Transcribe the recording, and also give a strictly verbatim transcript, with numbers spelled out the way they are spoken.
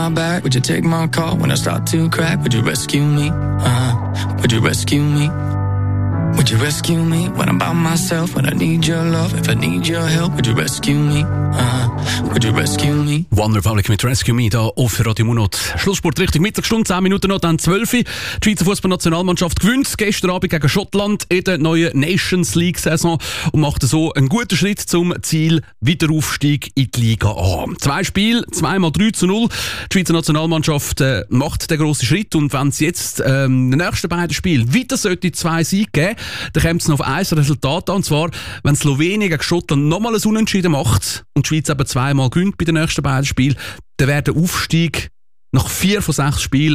My back, would you take my call when I start to crack? Would you rescue me? Uh, would you rescue me? Would you rescue me when I'm by myself? When I need your love, if I need your help, would you rescue me? Uh, would you rescue me? One Republic mit Rescue Me da auf Radio Monat. Schlusssport richtig Mittagsstunde, zehn Minuten noch, dann zwölf. Die Schweizer Fußballnationalmannschaft gewinnt gestern Abend gegen Schottland in der neuen Nations League Saison und macht so einen guten Schritt zum Ziel Wiederaufstieg in die Liga A. Zwei Spiele, zweimal drei zu null. Die Schweizer Nationalmannschaft äh, macht den grossen Schritt und wenn es jetzt ähm, in den nächsten beiden Spielen weiter sollte zwei Siege geben, dann kommt es noch auf ein Resultat an, und zwar, wenn Slowenien gegen Schottland nochmal ein Unentschieden macht und die Schweiz eben zweimal gewinnt bei den nächsten beiden Spielen, dann wäre der Aufstieg nach vier von sechs Spielen